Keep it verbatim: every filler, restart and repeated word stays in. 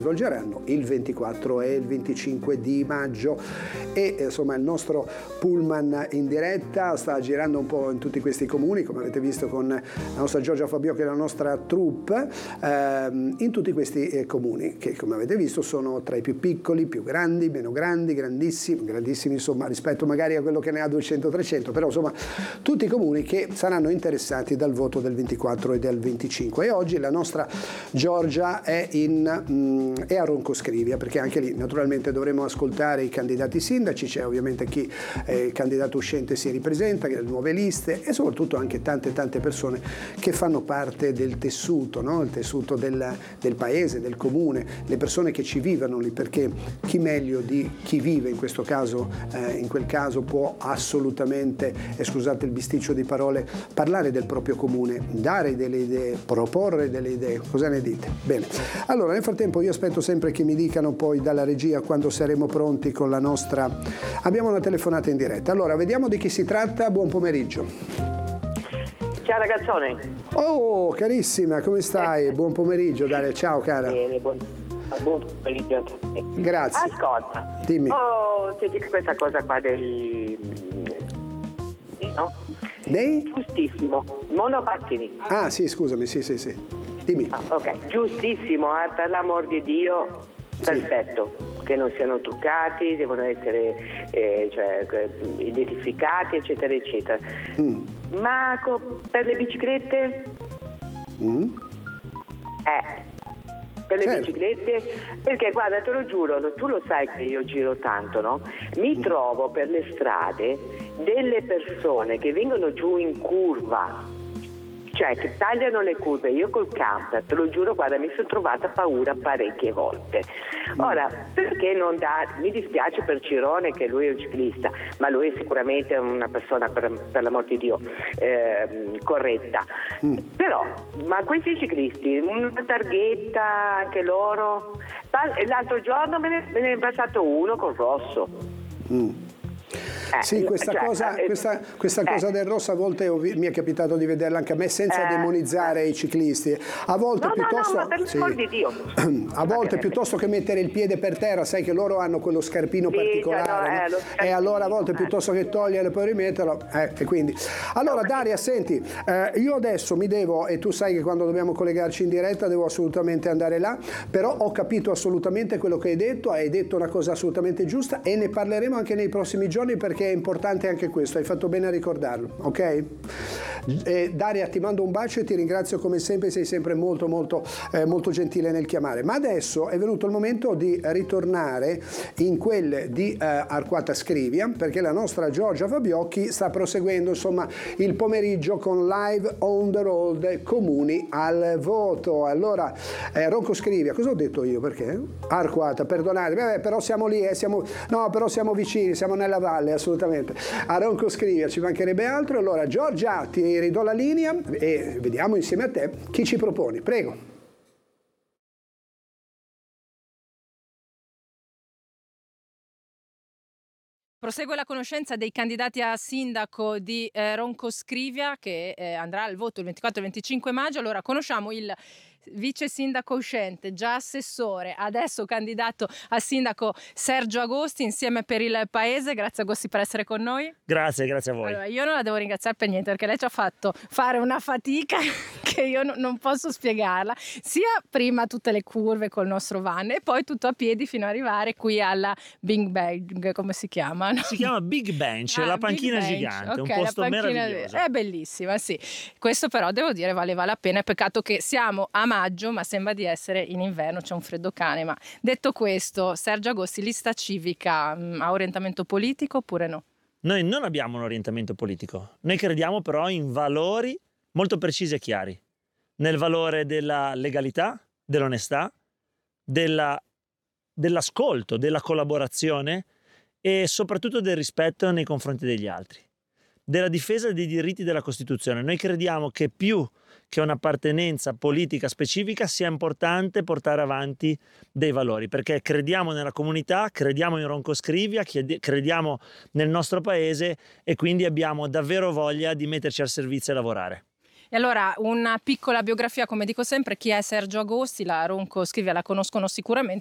svolgeranno il ventiquattro e il venticinque di maggio e insomma il nostro pullman in diretta sta girando un po' in tutti questi comuni, come avete visto con la nostra Giorgia Fabiocchi e la nostra troupe, ehm, in tutti questi eh, comuni che, come avete visto, sono tra i più piccoli, più grandi, meno grandi, grandissimi, grandissimi insomma rispetto magari a quello che ne ha duecento trecento, però insomma tutti i comuni che saranno interessati dal voto del ventiquattro e del venticinque. E oggi la nostra Giorgia è in mh, e a Roncoscrivia, perché anche lì naturalmente dovremo ascoltare i candidati sindaci, c'è ovviamente chi è il candidato uscente si ripresenta, le nuove liste e soprattutto anche tante tante persone che fanno parte del tessuto, no? Il tessuto del, del paese, del comune, le persone che ci vivono lì, perché chi meglio di chi vive in questo caso, eh, in quel caso può assolutamente, eh, scusate il bisticcio di parole, parlare del proprio comune, dare delle idee, proporre delle idee. Cosa ne dite? Bene, allora nel frattempo io aspetto sempre che mi dicano poi dalla regia quando saremo pronti con la nostra... Abbiamo una telefonata in diretta. Allora, vediamo di chi si tratta. Buon pomeriggio. Ciao ragazzone. Oh, carissima, come stai? Buon pomeriggio, Daria. Ciao, cara. Bene, buon, buon pomeriggio a tutti. Grazie. Ascolta. Dimmi. Oh, senti questa cosa qua del... No? Dei? Giustissimo. Monopattini. Ah, sì, scusami, sì, sì, sì. Dimmi. Ah, ok, giustissimo, eh, per l'amor di Dio, perfetto, sì. Che non siano truccati, devono essere eh, cioè, identificati, eccetera, eccetera. Mm. Ma co- per le biciclette? Mm. Eh, per le certo. biciclette? Perché guarda, te lo giuro, tu lo sai che io giro tanto, no? Mi mm. trovo per le strade delle persone che vengono giù in curva, cioè che tagliano le curve. Io col camper, te lo giuro, guarda, mi sono trovata paura parecchie volte. Ora, perché non dà, mi dispiace per Cirone che lui è un ciclista, ma lui è sicuramente una persona, per, per l'amor di Dio, eh, corretta. Mm. Però, ma questi ciclisti, una targhetta anche loro, l'altro giorno me ne, me ne è passato uno col rosso. Mm. Eh, sì, questa, cioè, cosa, eh, questa, questa eh, cosa del rosso a volte mi è capitato di vederla anche a me senza eh, demonizzare eh. i ciclisti. A volte no, piuttosto, no, no, per sì, di Dio. a volte piuttosto che mettere il piede per terra, sai che loro hanno quello scarpino sì, particolare, no, no? eh, e allora a volte piuttosto che togliere e poi rimetterlo, eh, e quindi. Allora Daria, senti, eh, io adesso mi devo, e tu sai che quando dobbiamo collegarci in diretta devo assolutamente andare là, però ho capito assolutamente quello che hai detto, hai detto una cosa assolutamente giusta e ne parleremo anche nei prossimi giorni perché è importante anche questo, hai fatto bene a ricordarlo, ok? Eh, Daria, ti mando un bacio e ti ringrazio come sempre, sei sempre molto molto eh, molto gentile nel chiamare, ma adesso è venuto il momento di ritornare in quel di eh, Arquata Scrivia, perché la nostra Giorgia Fabiocchi sta proseguendo insomma il pomeriggio con live on the road, comuni al voto. Allora eh, Roncoscrivia, cosa ho detto io? Perché? Arquata, perdonate, beh, però siamo lì, eh, siamo, no però siamo vicini, siamo nella valle assolutamente. A Roncoscrivia ci mancherebbe altro. Allora Giorgia, ti ridò la linea e vediamo insieme a te chi ci proponi. Prego. Prosegue la conoscenza dei candidati a sindaco di eh, Roncoscrivia che eh, andrà al voto il ventiquattro e venticinque maggio. Allora conosciamo il vice sindaco uscente, già assessore, adesso candidato a sindaco Sergio Agosti, insieme per il paese. Grazie Agosti per essere con noi. Grazie, grazie a voi. Allora, io non la devo ringraziare per niente perché lei ci ha fatto fare una fatica che io no, non posso spiegarla, sia prima tutte le curve col nostro van e poi tutto a piedi fino ad arrivare qui alla Big Bang, come si chiama? No? Si chiama Big Bench, ah, la panchina Big gigante, okay, un posto meraviglioso. È bellissima, sì. Questo però devo dire valeva la pena, peccato che siamo a maggio ma sembra di essere in inverno, c'è un freddo cane. Ma detto questo, Sergio Agosti, lista civica, ha orientamento politico oppure no? Noi non abbiamo un orientamento politico, noi crediamo però in valori molto precisi e chiari, nel valore della legalità, dell'onestà, della, dell'ascolto, della collaborazione e soprattutto del rispetto nei confronti degli altri, della difesa dei diritti della Costituzione. Noi crediamo che più che un'appartenenza politica specifica sia importante portare avanti dei valori, perché crediamo nella comunità, crediamo in Roncoscrivia, crediamo nel nostro paese e quindi abbiamo davvero voglia di metterci al servizio e lavorare. E allora una piccola biografia, come dico sempre, chi è Sergio Agosti? La Ronco Scrivia la conoscono sicuramente.